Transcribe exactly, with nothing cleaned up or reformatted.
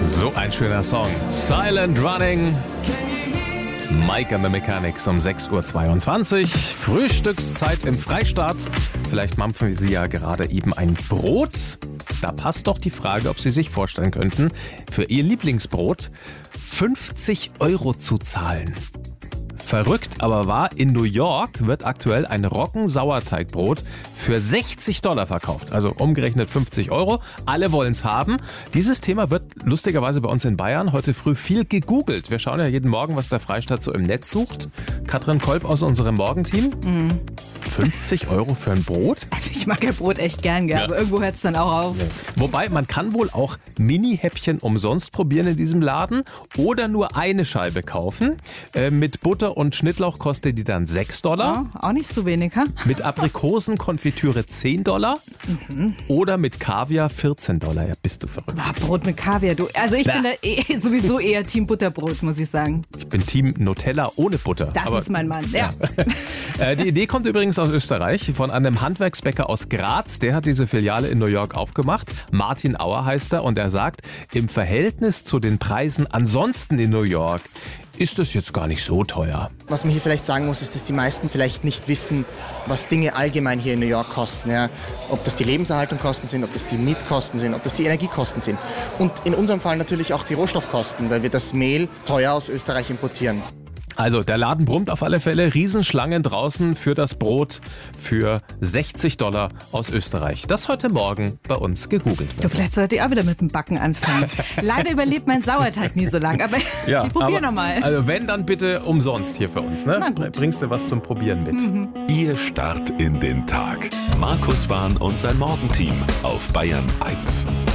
So ein schöner Song. Silent Running. Mike and the Mechanics um sechs Uhr zweiundzwanzig. Frühstückszeit im Freistaat. Vielleicht mampfen Sie ja gerade eben ein Brot. Da passt doch die Frage, ob Sie sich vorstellen könnten, für Ihr Lieblingsbrot fünfzig Euro zu zahlen. Verrückt aber wahr, in New York wird aktuell ein Roggensauerteigbrot für sechzig Dollar verkauft. Also umgerechnet fünfzig Euro. Alle wollen es haben. Dieses Thema wird lustigerweise bei uns in Bayern heute früh viel gegoogelt. Wir schauen ja jeden Morgen, was der Freistaat so im Netz sucht. Katrin Kolb aus unserem Morgenteam. Mhm. fünfzig Euro für ein Brot? Also ich mag ja Brot echt gern, gell? Ja. Aber irgendwo hört es dann auch auf. Ja. Wobei, man kann wohl auch Mini-Häppchen umsonst probieren in diesem Laden oder nur eine Scheibe kaufen. Äh, mit Butter und Schnittlauch kostet die dann sechs Dollar. Ja, auch nicht so wenig, ha? Mit Aprikosenkonfitüre zehn Dollar. Mhm. Oder mit Kaviar vierzehn Dollar. Ja, bist du verrückt. Ah, Brot mit Kaviar, du. Also ich Bäh. bin da eh, sowieso eher Team Butterbrot, muss ich sagen. Ich bin Team Nutella ohne Butter. Das Aber, ist mein Mann, ja. ja. Die Idee kommt übrigens aus Österreich, von einem Handwerksbäcker aus Graz. Der hat diese Filiale in New York aufgemacht. Martin Auer heißt er und er sagt, im Verhältnis zu den Preisen ansonsten in New York ist das jetzt gar nicht so teuer. Was man hier vielleicht sagen muss, ist, dass die meisten vielleicht nicht wissen, was Dinge allgemein hier in New York kosten. Ja? Ob das die Lebenserhaltungskosten sind, ob das die Mietkosten sind, ob das die Energiekosten sind. Und in unserem Fall natürlich auch die Rohstoffkosten, weil wir das Mehl teuer aus Österreich importieren. Also der Laden brummt auf alle Fälle. Riesenschlangen draußen für das Brot für sechzig Dollar aus Österreich. Das heute Morgen bei uns gegoogelt wird. Du, vielleicht sollte ich auch wieder mit dem Backen anfangen. Leider überlebt mein Sauerteig nie so lang, aber ja, ich probiere nochmal. Also wenn, dann bitte umsonst hier für uns. Ne? Na gut. Bringst du was zum Probieren mit. Mhm. Ihr Start in den Tag. Markus Warn und sein Morgenteam auf Bayern eins.